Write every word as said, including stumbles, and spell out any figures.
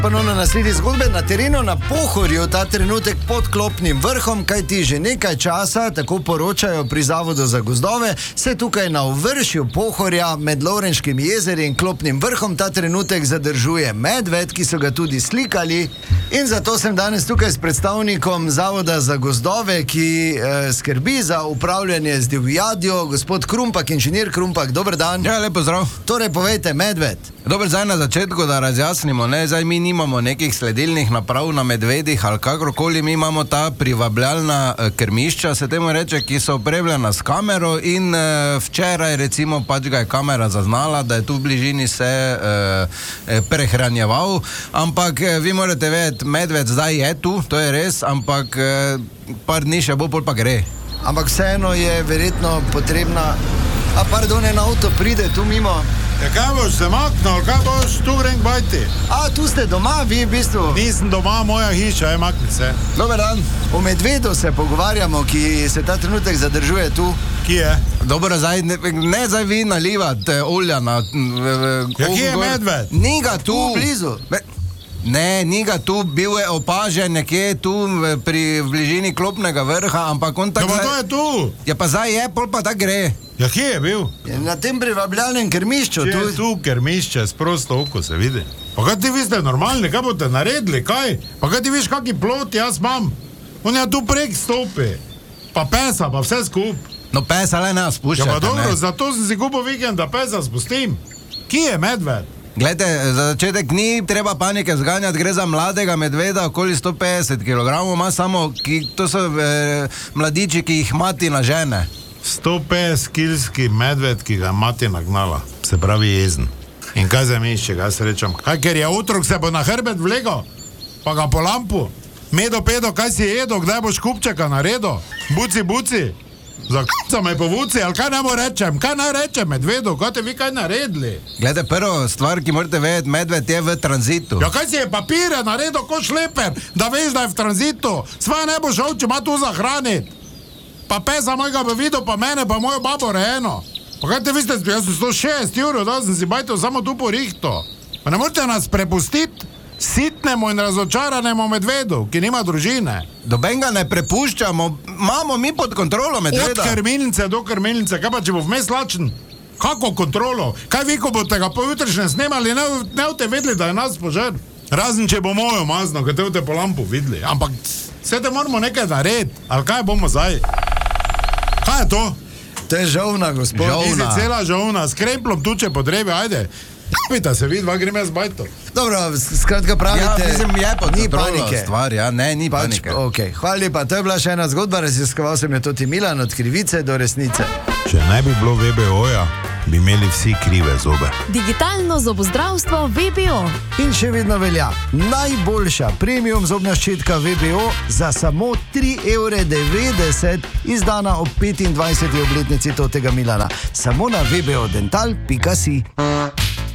Ponovno nasledi zgodbe na terenu na Pohorju, ta trenutek pod Klopnim vrhom, kajti že nekaj časa, tako poročajo pri Zavodu za gozdove, se tukaj na vršju Pohorja med Lovrenškim jezerjem in Klopnim vrhom ta trenutek zadržuje medved, ki so ga tudi slikali. In zato sem danes tukaj s predstavnikom Zavoda za gozdove, ki eh, skrbi za upravljanje z divjadjo, gospod Krumpak, inženir Krumpak, dober dan. Ja, lepo zdrav. Torej, povejte, medved. Dober, zdaj na začetku, da razjasnimo, ne, zdaj mi nimamo nekih sledilnih naprav na medvedih ali kakorkoli, mi imamo ta privabljalna eh, krmišča, se temu reče, ki so opremljena s kamero in eh, včeraj recimo pač ga je kamera zaznala, da je tu v bližini se eh, prehranjeval, ampak eh, vi morate vedeti, medved zdaj je tu, to je res, ampak eh, par dni še bo, pol pa gre. Ampak vseeno je verjetno potrebna... A pardon, en avto pride tu mimo. Ja, kaj boš se maknil, kaj boš tu grem bajti? A, tu ste doma, vi v bistvu? Nisem doma, moja hiša, je makni se. Dober dan. O medvedu se pogovarjamo, ki se ta trenutek zadržuje tu. Ki je? Dobro, zdaj, ne, ne zdaj vi nalivate olja na... Ja, ki je medved? Ni ga tu. Tu, blizu. Ne, ni ga tu, bil je opažen nekje tu pri bližini Klopnega vrha, ampak on tako... Ja, pa to je tu. Ja, pa zdaj je, pol pa tako gre. Ja, kje je bil? Je na tem privabljalnem krmišču. Če Tu... je tu krmišče, s prosto oko se vidi. Pa kaj ti vi ste normalni, kaj boste naredili, kaj? Pa kaj ti viš, kaki plot jaz imam? On je tu prek stopi. Pa pesa, pa vse skup. No, pesa le nas spuščate, Ja, pa dobro, ne? zato sem si kupil vikend, da pesa spustim. Kje je medved? Glejte, za začetek ni treba panike zganjati, gre za mladega medveda, okoli sto petdeset kilogramov, ima samo, ki, to so e, mladiči, ki jih mati na žene. sto petdeset kilski medved, ki ga je mati nagnala, se pravi jezen. In kaj za mišče, kaj se rečem? Kaj, ker je otrok, se bo na hrbet vlegal, pa ga po lampu. Medo, pedo, kaj si jedo, kdaj boš kupčeka naredil? Buci, buci, za k***ca me povuci, ali kaj naj mu rečem? Kaj naj rečem medvedu, kaj te vi kaj naredili? Glejte, prvo stvar, ki morate vedeti, medved je v tranzitu. Ja, kaj si je papire naredil kot šleper, da veš, da je v tranzitu? Sva ne bo šel, če ima tu za hraniti. Pa pesa mojega bi videl, pa mene, pa mojo babo rejeno. Pa kaj te vi ste, jaz sem sto šest evrov, da sem si bajtel samo tu po rihto. Pa ne morate nas prepustiti sitnemu in razočaranemu medvedu, ki nima družine. Doben ga ne prepuščamo, imamo mi pod kontrolo medveda. Od krmilnice do krmilnice, kaj pa če bo vmes lačen? Kako kontrolo? Kaj vi, ko boste ga pojutrišnje snemali, ne, ne boste vedeli, da je nas požar? Razen, če bo mojo mazno, kaj te boste po lampu videli. Ampak vse te moramo nekaj narediti. Ali kaj bomo zdaj? Kaj je to? To je žovna, gospod. Žovna. Ti si cela žovna, s kremplom tuče po drevi, ajde. Pita se vid, dva grem jaz bajto. Dobro, skratka pravite, Ja, mislim, je pod ni kontrolo panike. stvar, ja, ne, ni Pač, panike. okay. Hvala lepa, to je bila še ena zgodba, raziskoval sem jo tudi Milan, od krivice do resnice. Če ne bi bilo V B O-ja, bi imeli vsi krive zobe. Digitalno zobozdravstvo V B O. In še vedno velja, najboljša premium zobna ščetka V B O za samo tri evre devetdeset, izdana ob petindvajseti obletnici totega Milana. Samo na v b o dental pika si.